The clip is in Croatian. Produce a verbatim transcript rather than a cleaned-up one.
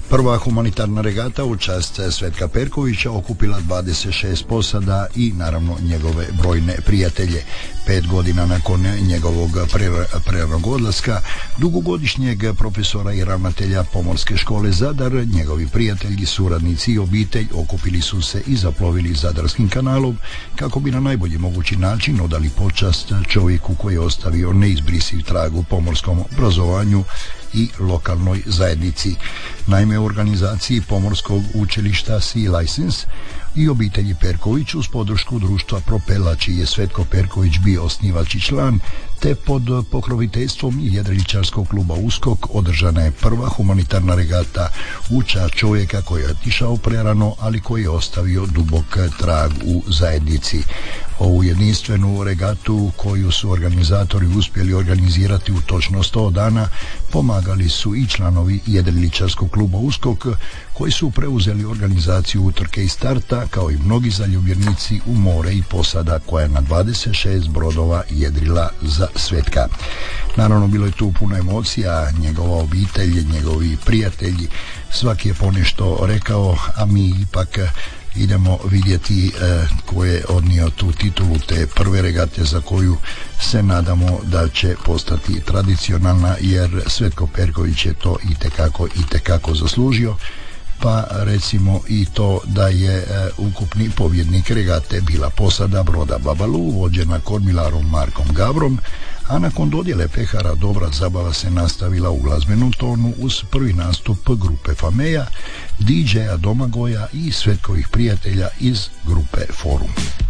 Prva humanitarna regata u čast Svetka Perkovića okupila dvadeset šest posada i naravno njegove brojne prijatelje. Pet godina nakon njegovog preranog odlaska, dugogodišnjeg profesora i ravnatelja Pomorske škole Zadar, njegovi prijatelji, suradnici i obitelj okupili su se i zaplovili Zadarskim kanalom kako bi na najbolji mogući način odali počast čovjeku koji je ostavio neizbrisiv trag u pomorskom obrazovanju i lokalnoj zajednici. Naime, u organizaciji Pomorskog učilišta Sea License i obitelji Perković uz podršku društva Propela, čiji je Svetko Perković bio osnivač i član, te pod pokroviteljstvom jedriličarskog kluba Uskok održana je prva humanitarna regata u čast čovjeka koji je otišao prerano, ali koji je ostavio dubok trag u zajednici. Ovu jedinstvenu regatu koju su organizatori uspjeli organizirati u točno sto dana pomagali su i članovi jedriličarskog kluba Uskok koji su preuzeli organizaciju utrke i starta, kao i mnogi zaljubljenici u more i posada koja je na dvadeset šest brodova jedrila za Svetka. Naravno, bilo je tu puno emocija, njegova obitelj, njegovi prijatelji, svaki je ponešto rekao, a mi ipak idemo vidjeti e, ko je odnio tu titulu te prve regate za koju se nadamo da će postati tradicionalna, jer Svetko Perković je to itekako, itekako zaslužio. Pa recimo i to da je e, ukupni pobjednik regate bila posada broda Babalu vođena kormilarom Markom Gabrom, a nakon dodjele pehara dobra zabava se nastavila u glazbenom tonu uz prvi nastup grupe Fameja, D J-a Domagoja i Svetkovih prijatelja iz grupe Forum.